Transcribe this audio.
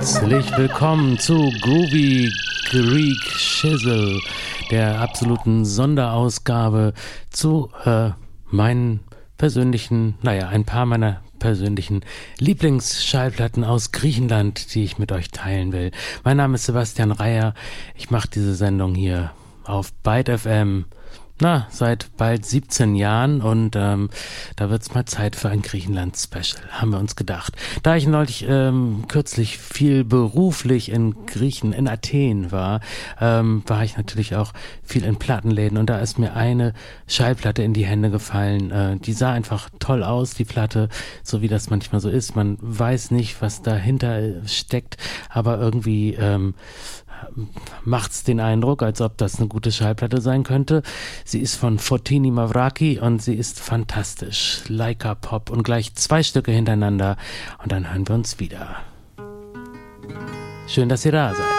Herzlich willkommen zu Groovy Greek Shizzle, der absoluten Sonderausgabe zu meinen persönlichen, ein paar meiner persönlichen Lieblingsschallplatten aus Griechenland, die ich mit euch teilen will. Mein Name ist Sebastian Reyer. Ich mache diese Sendung hier auf Byte FM. Seit bald 17 Jahren und da wird's mal Zeit für ein Griechenland-Special, haben wir uns gedacht. Da ich neulich kürzlich viel beruflich in Athen war, war ich natürlich auch viel in Plattenläden und da ist mir eine Schallplatte in die Hände gefallen. Die sah einfach toll aus, die Platte, so wie das manchmal so ist. Man weiß nicht, was dahinter steckt, aber irgendwie macht's den Eindruck, als ob das eine gute Schallplatte sein könnte. Sie ist von Fotini Mavraki und sie ist fantastisch. Laika Pop und gleich 2 Stücke hintereinander und dann hören wir uns wieder. Schön, dass ihr da seid.